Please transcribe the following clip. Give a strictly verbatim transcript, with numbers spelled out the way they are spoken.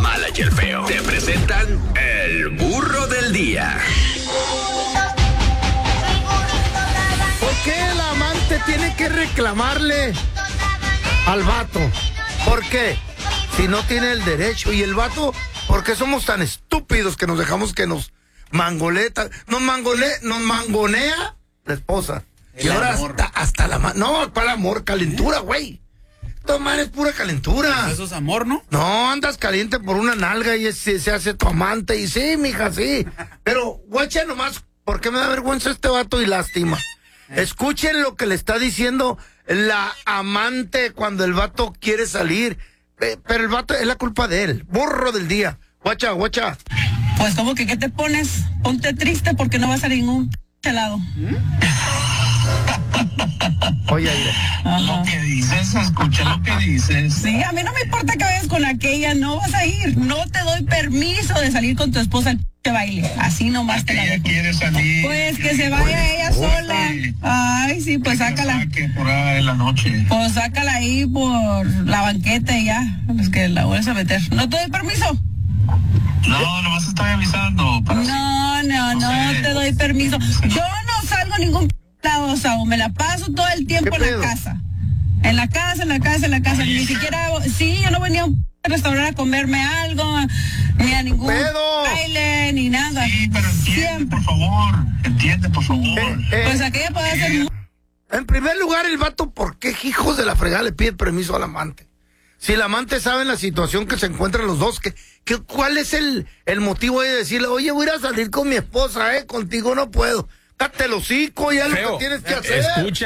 mala y el feo te presentan el burro del día. ¿Por qué el amante tiene que reclamarle al vato? ¿Por qué? Si no tiene el derecho. Y el vato, ¿por qué somos tan estúpidos que nos dejamos que nos mangoleta, nos mangole, nos mangonea la esposa? El y ahora hasta, hasta la... No, para el amor, calentura, güey. Esto, man, es pura calentura. ¿Eso es amor, no? No, andas caliente por una nalga y se, se hace tu amante. Y sí, mija, sí. Pero, guacha, nomás, ¿por qué me da vergüenza este vato y lástima? Escuchen lo que le está diciendo la amante cuando el vato quiere salir. Eh, pero el vato es la culpa de él. Burro del día. Guacha, guacha. Pues como que, ¿qué te pones? Ponte triste porque no vas a ningún lado. ¿Mm? Oye, oye. Lo que dices, escucha lo que dices. Sí, a mí no me importa que vayas con aquella, no vas a ir. No te doy permiso de salir con tu esposa al baile. Así nomás te la dejo. Quiere salir. Pues que se vaya ella sola. Ay, sí, pues sácala. Que por ahí en la noche. Pues sácala ahí por la banqueta y ya. Es que la vuelves a meter. ¿No te doy permiso? No, nomás estoy avisando. No, no, no, no te doy permiso. Yo no salgo a ningún lado, Sao. Me la paso todo el tiempo en la casa. En la casa, en la casa, en la casa. Ni siquiera, sí, yo no venía a un restaurante a comerme algo, ni a ningún pedo. baile, ni nada. Sí, pero entiende, siempre. Por favor. Entiende, por favor. Eh, eh, pues aquella puede hacer... Eh, en primer lugar, el vato, ¿por qué hijos de la fregada le pide permiso al amante? Si el amante sabe en la situación que se encuentran los dos, que, que ¿cuál es el, el motivo de decirle, oye, voy a ir a salir con mi esposa, eh, contigo no puedo? Cállate el hocico, ya lo que tienes que hacer. Escucha.